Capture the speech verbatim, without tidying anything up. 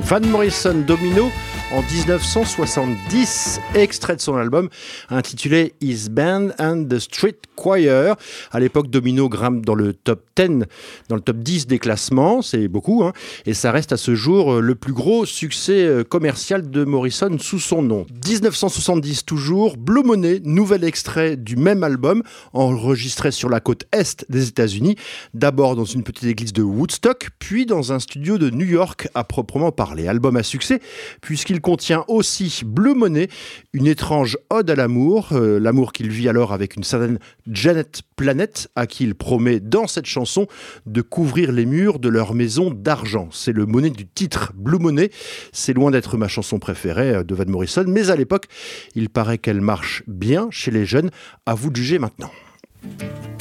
Van Morrison, Domino, en dix-neuf cent soixante-dix, extrait de son album intitulé His Band and the Street Choir. À l'époque, Domino grimpe dans le top dix, dans le top dix des classements, c'est beaucoup, hein, et ça reste à ce jour le plus gros succès commercial de Morrison sous son nom. dix-neuf cent soixante-dix toujours, Blue Money, nouvel extrait du même album, enregistré sur la côte est des États-Unis, d'abord dans une petite église de Woodstock, puis dans un studio de New York à proprement parler. Album à succès, puisqu'il contient aussi Blue Money, une étrange ode à l'amour, euh, l'amour qu'il vit alors avec une certaine Janet Planet, à qui il promet dans cette chanson de couvrir les murs de leur maison d'argent. C'est le money du titre, Blue Money. C'est loin d'être ma chanson préférée de Van Morrison, mais à l'époque, il paraît qu'elle marche bien chez les jeunes. À vous de juger maintenant.